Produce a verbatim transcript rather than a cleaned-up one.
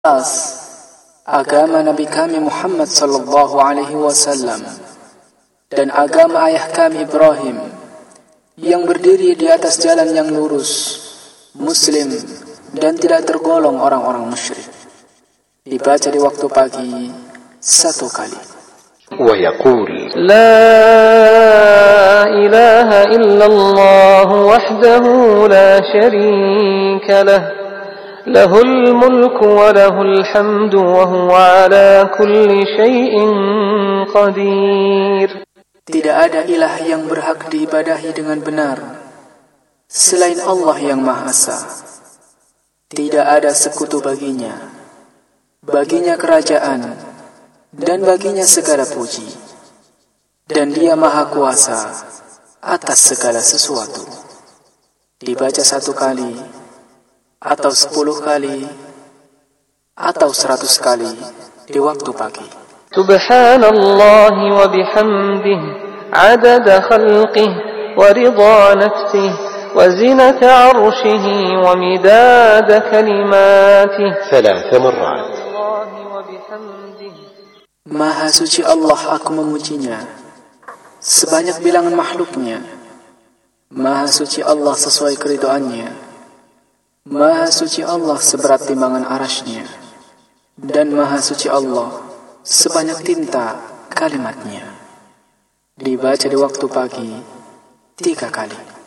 agama Nabi kami Muhammad sallallahu alaihi wasallam dan agama ayah kami Ibrahim yang berdiri di atas jalan yang lurus, muslim dan tidak tergolong orang-orang musyrik. Dibaca di waktu pagi satu kali. ويقول لا إله إلا الله وحده لا شريك له له الملك وله الحمد وهو على كل شيء قدير. Tidak ada ilah yang berhak diibadahi dengan benar selain Allah yang Maha Esa. Tidak ada sekutu baginya. Baginya kerajaan dan baginya segala puji. Dan Dia Maha Kuasa atas segala sesuatu. Dibaca satu kali atau sepuluh kali atau seratus kali di waktu pagi. Subhanallah wa bihamdih adada khalqih wa ridha nafsih wa zinata arshihi wa midada kalimatih ثلاث مرات. Maha suci Allah, aku memujinya sebanyak bilangan makhluknya. Maha suci Allah sesuai keridhaannya. Maha suci Allah seberat timbangan arasy-Nya. Dan Maha suci Allah sebanyak tinta kalimatnya. Dibaca di waktu pagi tiga kali.